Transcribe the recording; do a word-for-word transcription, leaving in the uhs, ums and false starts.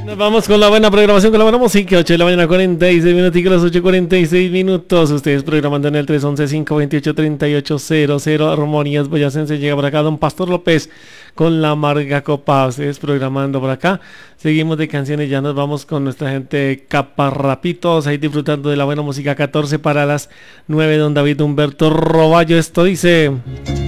Nos vamos con la buena programación, con la buena música. ocho de la mañana, cuarenta y seis minutos, y las ocho cuarenta y seis minutos. Ustedes programando en el tres once, cinco veintiocho, treinta y ocho cero cero. Armonías Boyacense. Llega por acá don Pastor López con la amarga copa. Ustedes programando por acá. Seguimos de canciones, ya nos vamos con nuestra gente Caparrapitos, ahí disfrutando de la buena música. catorce para las nueve, don David Humberto Roballo. Esto dice...